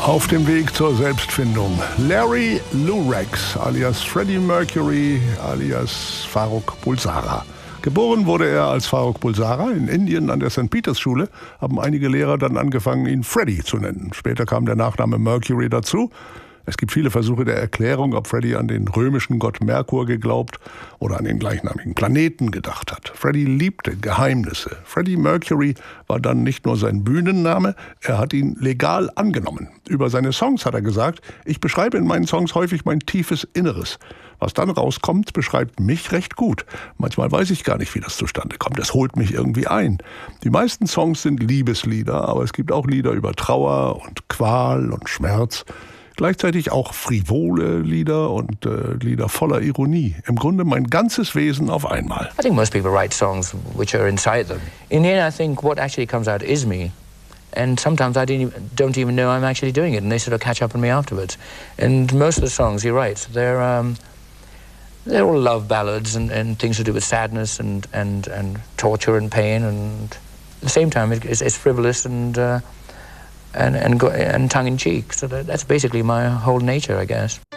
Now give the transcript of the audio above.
Auf dem Weg zur Selbstfindung. Larry Lurex alias Freddie Mercury alias Farrokh Bulsara. Geboren wurde er als Farrokh Bulsara in Indien an der St. Peters Schule, haben einige Lehrer dann angefangen, ihn Freddie zu nennen. Später kam der Nachname Mercury dazu. Es gibt viele Versuche der Erklärung, ob Freddie an den römischen Gott Merkur geglaubt oder an den gleichnamigen Planeten gedacht hat. Freddie liebte Geheimnisse. Freddie Mercury war dann nicht nur sein Bühnenname, er hat ihn legal angenommen. Über seine Songs hat er gesagt: Ich beschreibe in meinen Songs häufig mein tiefes Inneres. Was dann rauskommt, beschreibt mich recht gut. Manchmal weiß ich gar nicht, wie das zustande kommt. Es holt mich irgendwie ein. Die meisten Songs sind Liebeslieder, aber es gibt auch Lieder über Trauer und Qual und Schmerz. Gleichzeitig auch frivole Lieder und Lieder voller Ironie. Im Grunde mein ganzes Wesen auf einmal. I think most people write songs which are inside them. In the end, I think what actually comes out is me. And sometimes I don't even know I'm actually doing it, and they sort of catch up on me afterwards. And most of the songs he writes, they're all love ballads and things to do with sadness and torture and pain, and at the same time it's frivolous and tongue-in-cheek. So that's basically my whole nature, I guess.